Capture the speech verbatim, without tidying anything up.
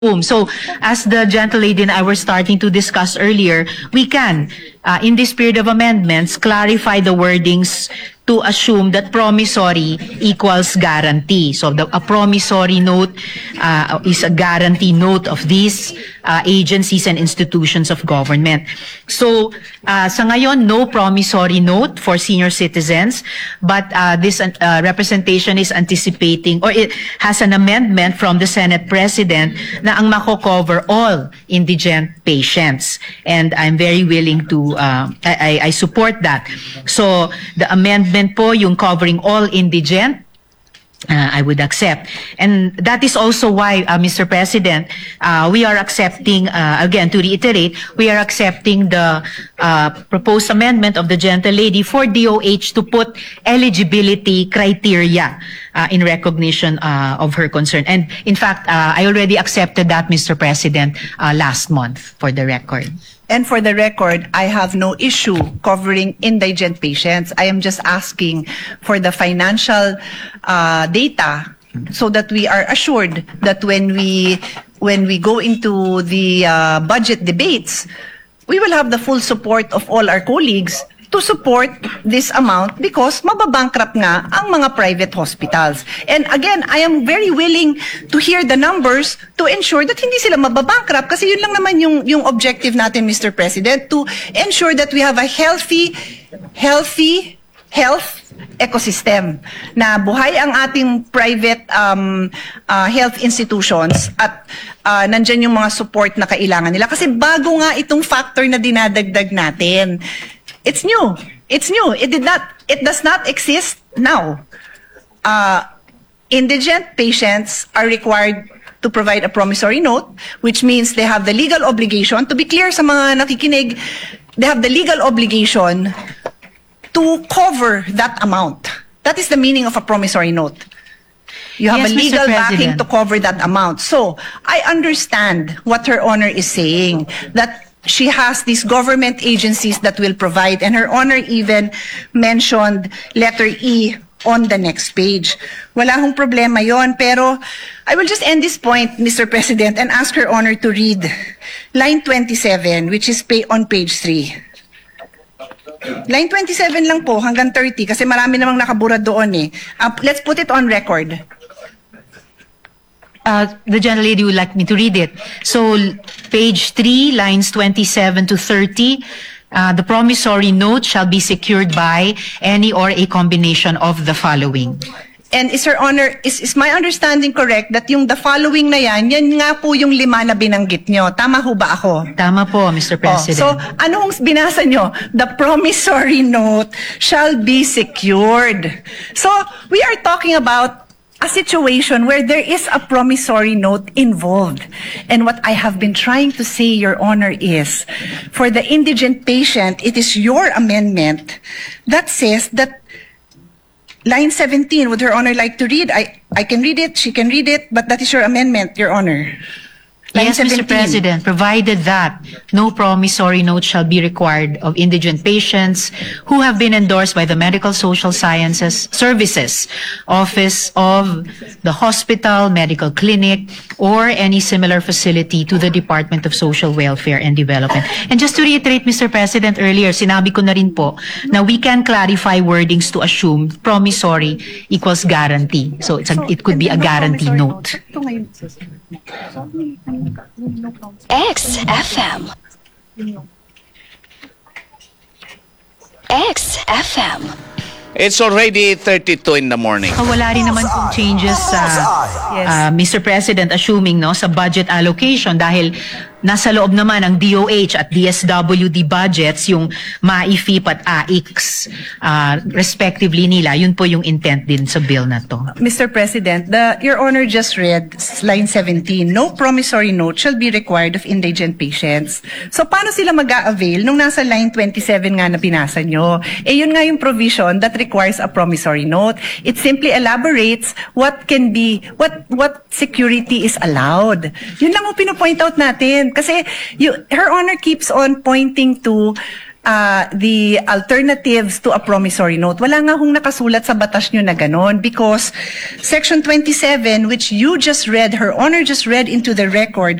So, as the gentle lady and I were starting to discuss earlier, we can, uh, in this period of amendments, clarify the wordings to assume that promissory equals guarantee. So, the, a promissory note uh, is a guarantee note of these uh, agencies and institutions of government. So, uh, sa ngayon, no promissory note for senior citizens, but uh, this uh, representation is anticipating, or it has an amendment from the Senate President na ang mako-cover all indigent patients. And I'm very willing to, uh, I, I support that. So, the amendment po, yung covering all indigent, Uh, I would accept. And that is also why, uh, Mister President, uh, we are accepting, uh, again, to reiterate, we are accepting the uh, proposed amendment of the gentle lady for D O H to put eligibility criteria uh, in recognition uh, of her concern. And in fact, uh, I already accepted that, Mister President, uh, last month, for the record. And for the record, I have no issue covering indigent patients. I am just asking for the financial uh, data so that we are assured that when we when we go into the uh, budget debates, we will have the full support of all our colleagues to support this amount because mababankrupt nga ang mga private hospitals. And again, I am very willing to hear the numbers to ensure that hindi sila mababankrupt kasi yun lang naman yung, yung objective natin, Mister President, to ensure that we have a healthy, healthy health ecosystem na buhay ang ating private um, uh, health institutions at uh, nandyan yung mga support na kailangan nila. Kasi bago nga itong factor na dinadagdag natin. It's new. It's new. It did not. It does not exist now. Uh, indigent patients are required to provide a promissory note, which means they have the legal obligation. To be clear sa mga nakikinig, they have the legal obligation to cover that amount. That is the meaning of a promissory note. You have Yes, a legal Mister backing President. to cover that amount. So I understand what Her Honor is saying, that she has these government agencies that will provide, and Her Honor even mentioned letter E on the next page. Wala hong problema yon, pero I will just end this point, Mister President, and ask Her Honor to read line twenty-seven, which is pay on page three. Line twenty-seven lang po, hanggang thirty, kasi marami namang nakabura doon eh. Uh, let's put it on record. Uh, the gentle lady would like me to read it. So, page three, lines twenty-seven to thirty, uh, the promissory note shall be secured by any or a combination of the following. And is Her Honor, is, is my understanding correct that yung the following na yan, yan nga po yung lima na binanggit nyo? Tama ho ba ako? Tama po, Mister President. Oh, so, anong binasa nyo? The promissory note shall be secured. So, we are talking about a situation where there is a promissory note involved. And what I have been trying to say, Your Honor, is for the indigent patient, it is your amendment that says that line seventeen, would Her Honor like to read? I, I can read it, she can read it, but that is your amendment, Your Honor. Line Yes, Mister seventeen. President, provided that no promissory note shall be required of indigent patients who have been endorsed by the Medical Social Sciences Services Office of the hospital, medical clinic, or any similar facility to the Department of Social Welfare and Development. And just to reiterate, Mister President, earlier, sinabi ko na rin po na we can clarify wordings to assume promissory equals guarantee. So it's a, it could be a guarantee note. X F M. X F M. It's already thirty-two in the morning. So, wala rin naman pong changes sa uh, Mister President, assuming no sa budget allocation dahil nasa loob naman ng D O H at D S W D budgets yung M A I F I P at A I C S uh, respectively nila. Yun po yung intent din sa bill na to. Mister President, the, Your Honor just read line seventeen, no promissory note shall be required of indigent patients. So paano sila mag-a-avail nung nasa line twenty-seven nga na binasa nyo? Eh yun nga yung provision that requires a promissory note. It simply elaborates what can be, what what security is allowed. Yun lang mo pinopoint out natin. Kasi you, Her Honor keeps on pointing to uh, the alternatives to a promissory note. Wala nga hong nakasulat sa batas nyo na ganon because Section twenty-seven, which you just read, Her Honor just read into the record,